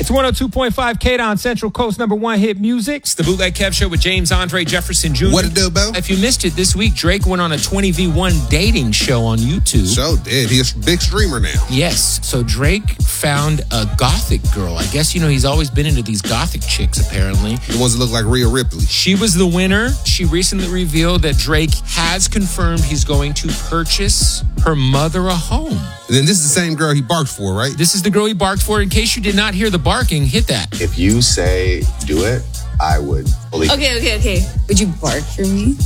It's 102.5 K-Don, Central Coast #1 hit music. It's the Bootleg Kev Show with James Andre Jefferson Jr. What it do, Bo? If you missed it this week, Drake went on a 20v1 dating show on YouTube. So did. He's a big streamer now. Yes. So Drake found a gothic girl. I guess, he's always been into these gothic chicks, apparently. The ones that look like Rhea Ripley. She was the winner. She recently revealed that Drake has confirmed he's going to purchase her mother a home. And then this is the same girl he barked for, right? This is the girl he barked for. In case you did not hear the barking, hit that. If you say do it, I would believe it. Okay. Would you bark for me?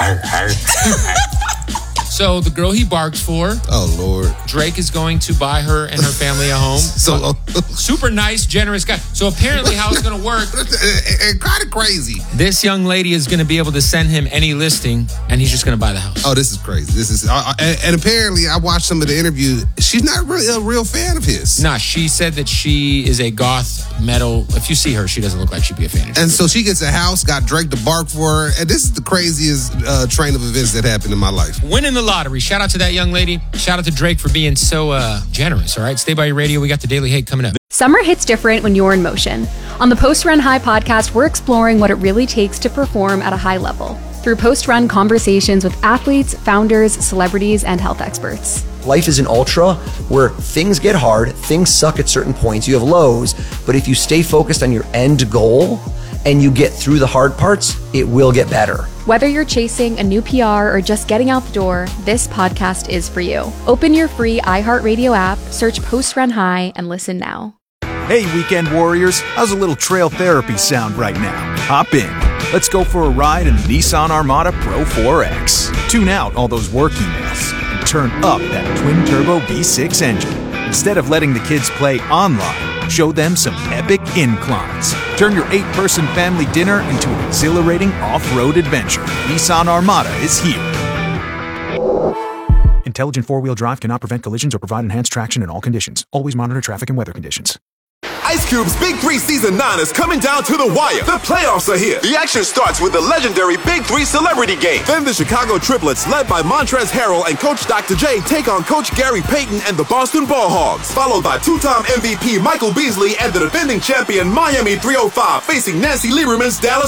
So the girl he barked for, oh Lord, Drake is going to buy her and her family a home. So super nice, generous guy. So apparently how it's going to work, kind of crazy. This young lady is going to be able to send him any listing, and he's just going to buy the house. Oh, this is crazy. This is and apparently I watched some of the interviews. She's not really a real fan of his. Nah, she said that she is a goth metal. If you see her, she doesn't look like she'd be a fan of his. And so she gets a house, got Drake to bark for her, and this is the craziest train of events that happened in my life. Winning the lottery. Shout out to that young lady. Shout out to Drake for being so generous, all right? Stay by your radio. We got the Daily Hate coming up. Summer hits different when you're in motion. On the Post Run High podcast, we're exploring what it really takes to perform at a high level through post-run conversations with athletes, founders, celebrities, and health experts. Life is an ultra where things get hard, things suck at certain points, you have lows, but if you stay focused on your end goal and you get through the hard parts, it will get better. Whether you're chasing a new PR or just getting out the door, this podcast is for you. Open your free iHeartRadio app, search Post Run High, and listen now. Hey, weekend warriors, how's a little trail therapy sound right now? Hop in. Let's go for a ride in the Nissan Armada Pro 4X. Tune out all those work emails and turn up that twin-turbo V6 engine. Instead of letting the kids play online, show them some epic inclines. Turn your 8-person family dinner into an exhilarating off-road adventure. Nissan Armada is here. Intelligent four-wheel drive cannot prevent collisions or provide enhanced traction in all conditions. Always monitor traffic and weather conditions. Ice Cube's Big 3 Season 9 is coming down to the wire. The playoffs are here. The action starts with the legendary Big 3 Celebrity Game. Then the Chicago Triplets, led by Montrezl Harrell and Coach Dr. J, take on Coach Gary Payton and the Boston Ball Hogs. Followed by two-time MVP Michael Beasley and the defending champion Miami 305 facing Nancy Lieberman's Dallas